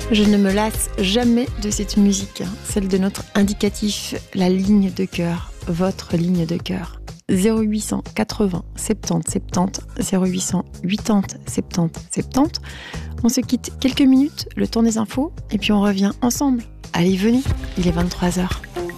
Je ne me lasse jamais de cette musique, celle de notre indicatif, la ligne de cœur, votre ligne de cœur. 0800 80 70 70, 0800 80 70 70. On se quitte quelques minutes, le temps des infos, et puis on revient ensemble. Allez, venez, il est 23h.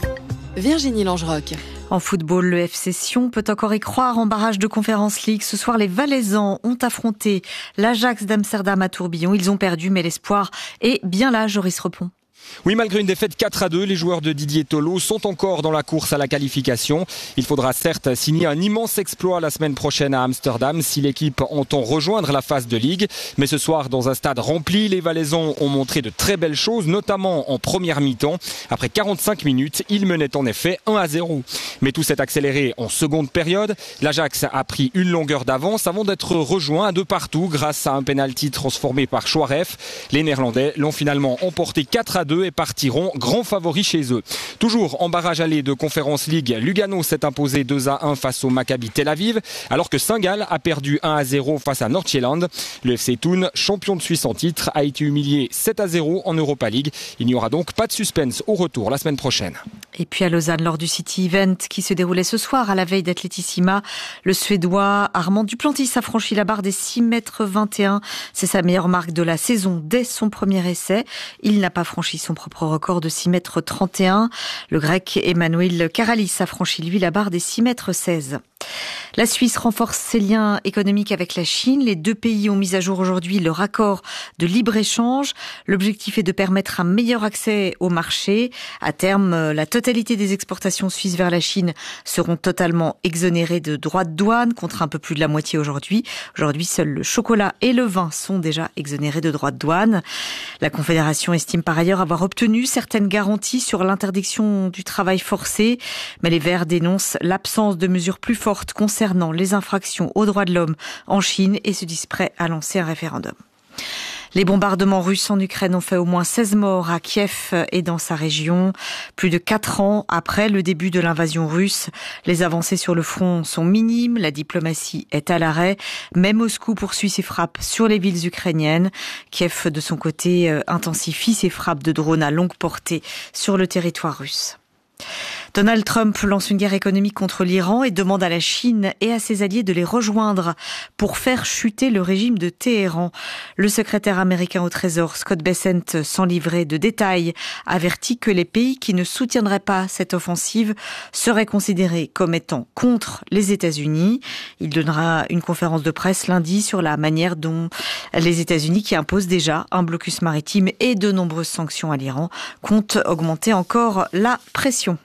Virginie Langeroc. En football, le FC Sion peut encore y croire en barrage de Conference League. Ce soir, les Valaisans ont affronté l'Ajax d'Amsterdam à Tourbillon. Ils ont perdu, mais l'espoir est bien là, Joris Repon. Oui, malgré une défaite 4-2, les joueurs de Didier Tolo sont encore dans la course à la qualification. Il faudra certes signer un immense exploit la semaine prochaine à Amsterdam si l'équipe entend rejoindre la phase de Ligue. Mais ce soir, dans un stade rempli, les Valaisans ont montré de très belles choses, notamment en première mi-temps. Après 45 minutes, ils menaient en effet 1-0. Mais tout s'est accéléré en seconde période. L'Ajax a pris une longueur d'avance avant d'être rejoint à 2 partout grâce à un pénalty transformé par Chouaref. Les Néerlandais l'ont finalement emporté 4-2 et partiront grands favoris chez eux. Toujours en barrage aller de Conference League, Lugano s'est imposé 2-1 face au Maccabi Tel Aviv, alors que Saint-Gall a perdu 1-0 face à Nordsjælland. Le FC Thun, champion de Suisse en titre, a été humilié 7-0 en Europa League. Il n'y aura donc pas de suspense au retour la semaine prochaine. Et puis à Lausanne, lors du City Event qui se déroulait ce soir à la veille d'Athletissima, le Suédois Armand Duplantis a franchi la barre des 6,21 m. C'est sa meilleure marque de la saison dès son premier essai. Il n'a pas franchi son propre record de 6,31 m. Le Grec Emmanuel Karalis a franchi lui la barre des 6,16 m. La Suisse renforce ses liens économiques avec la Chine. Les deux pays ont mis à jour aujourd'hui leur accord de libre-échange. L'objectif est de permettre un meilleur accès au marché. À terme, la totalité des exportations suisses vers la Chine seront totalement exonérées de droits de douane, contre un peu plus de la moitié aujourd'hui. Aujourd'hui, seuls le chocolat et le vin sont déjà exonérés de droits de douane. La Confédération estime par ailleurs avoir obtenu certaines garanties sur l'interdiction du travail forcé, mais les Verts dénoncent l'absence de mesures plus fortes concernant les infractions aux droits de l'homme en Chine et se disent prêts à lancer un référendum. Les bombardements russes en Ukraine ont fait au moins 16 morts à Kiev et dans sa région. Plus de 4 ans après le début de l'invasion russe, les avancées sur le front sont minimes, la diplomatie est à l'arrêt, mais Moscou poursuit ses frappes sur les villes ukrainiennes. Kiev, de son côté, intensifie ses frappes de drones à longue portée sur le territoire russe. Donald Trump lance une guerre économique contre l'Iran et demande à la Chine et à ses alliés de les rejoindre pour faire chuter le régime de Téhéran. Le secrétaire américain au Trésor, Scott Bessent, sans livrer de détails, avertit que les pays qui ne soutiendraient pas cette offensive seraient considérés comme étant contre les États-Unis. Il donnera une conférence de presse lundi sur la manière dont les États-Unis, qui imposent déjà un blocus maritime et de nombreuses sanctions à l'Iran, comptent augmenter encore la pression.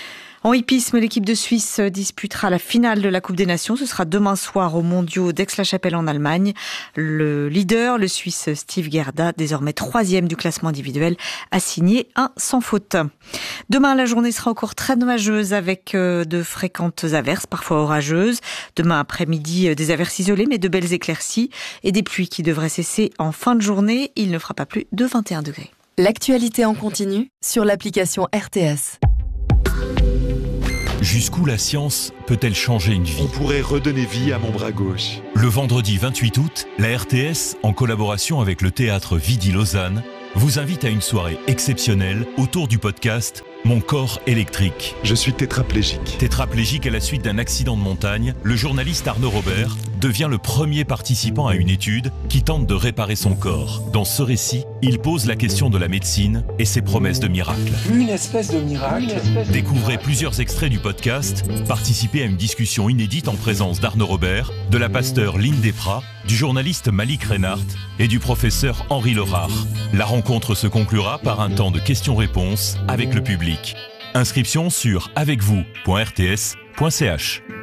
En hippisme, l'équipe de Suisse disputera la finale de la Coupe des Nations. Ce sera demain soir aux Mondiaux d'Aix-la-Chapelle en Allemagne. Le leader, le Suisse Steve Gerda, désormais 3e du classement individuel, a signé un sans faute. Demain, la journée sera encore très nuageuse avec de fréquentes averses, parfois orageuses. Demain après-midi, des averses isolées, mais de belles éclaircies et des pluies qui devraient cesser en fin de journée. Il ne fera pas plus de 21 degrés. L'actualité en continu sur l'application RTS. Jusqu'où la science peut-elle changer une vie ? On pourrait redonner vie à mon bras gauche. Le vendredi 28 août, la RTS, en collaboration avec le théâtre Vidi Lausanne, vous invite à une soirée exceptionnelle autour du podcast Mon corps électrique. Je suis tétraplégique. Tétraplégique à la suite d'un accident de montagne, le journaliste Arnaud Robert devient le premier participant à une étude qui tente de réparer son corps. Dans ce récit, il pose la question de la médecine et ses promesses de miracle. Une espèce de miracle. Découvrez plusieurs extraits du podcast, participez à une discussion inédite en présence d'Arnaud Robert, de la pasteure Lynn Desprats, du journaliste Malik Reinhardt et du professeur Henri Lerard. La rencontre se conclura par un temps de questions-réponses avec le public. Inscription sur avecvous.rts.ch.